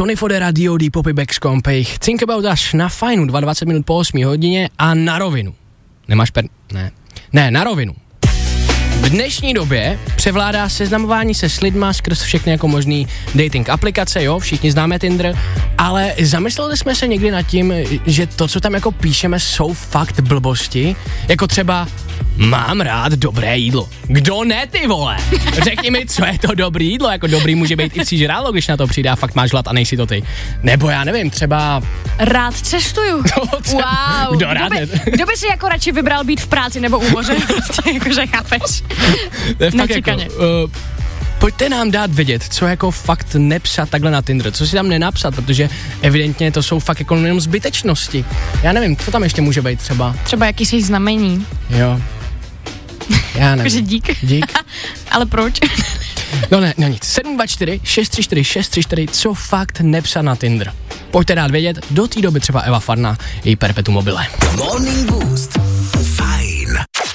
Sony Fodera, D.O.D, Poppy Backscomp, jejich Think About Us na Fajnu, 22 minut po 8 hodině a na rovinu. Ne, na rovinu. V dnešní době převládá seznamování se s lidma skrz všechny jako možný dating aplikace, jo, všichni známe Tinder, ale zamysleli jsme se někdy nad tím, že to, co tam jako píšeme, jsou fakt blbosti, jako třeba mám rád dobré jídlo. Kdo ne, ty vole? Řekni mi, co je to dobrý jídlo, jako dobrý může být i psí žrádlo, když na to přijde a fakt máš hlad a nejsi to ty. Nebo já nevím, třeba... Rád cestuju. Wow. Kdo by si jako radši vybral být v práci nebo u moře? Jakože chápeš. Nečekaně. Pojďte nám dát vědět, co jako fakt nepsat takhle na Tinder, co si tam nenapsat, protože evidentně to jsou fakt jako jenom zbytečnosti. Já nevím, co tam ještě může být třeba. Třeba jakýsi znamení. Jo. Já nevím. Takže dík. Dík. Ale proč? No nic. 724 634 634, co fakt nepsat na Tinder. Pojďte dát vědět, do té doby třeba Eva Farná, její perpetuum mobile. Morning Boost. Fajn.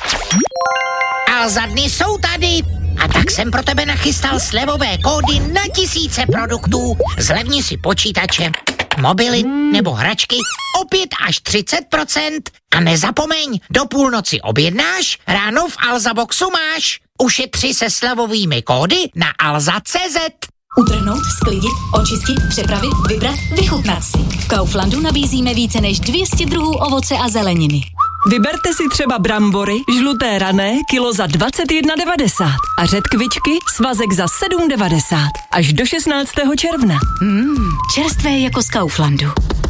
A za dny jsou tady. A tak jsem pro tebe nachystal slevové kódy na tisíce produktů. Zlevni si počítače, mobily nebo hračky o 5 až 30%. A nezapomeň, do půlnoci objednáš, ráno v Alza Boxu máš. Ušetři se slevovými kódy na alza.cz. Utrhnout, sklidit, očistit, přepravit, vybrat, vychutnat si. V Kauflandu nabízíme více než 200 druhů ovoce a zeleniny. Vyberte si třeba brambory, žluté rané, kilo za 21,90 a řetkvičky, svazek za 7,90 až do 16. června. Čerstvé jako z Kauflandu.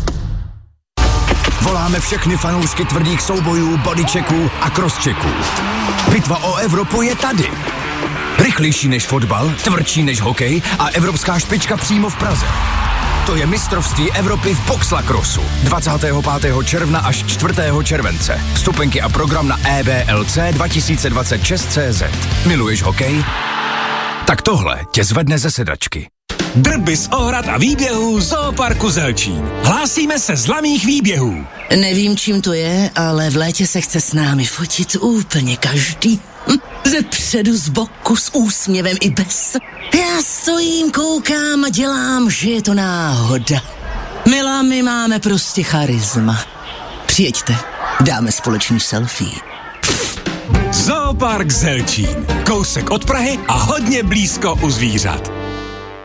Voláme všechny fanoušky tvrdých soubojů, bodychecků a crosschecků. Bitva o Evropu je tady. Rychlejší než fotbal, tvrdší než hokej a evropská špička přímo v Praze. To je mistrovství Evropy v boxlacrossu. 25. června až 4. července. Vstupenky a program na EBLC 2026.cz. Miluješ hokej? Tak tohle tě zvedne ze sedačky. Drby z ohrad a výběhů Zooparku Zelčín. Hlásíme se z laných výběhů. Nevím, čím to je, ale v létě se chce s námi fotit úplně každý. Ze předu, z boku, s úsměvem i bez. Já stojím, koukám a dělám, že je to náhoda. Milá, my máme prostě charisma. Přijeďte, dáme společný selfie. Zoopark Zelčín. Kousek od Prahy a hodně blízko u zvířat.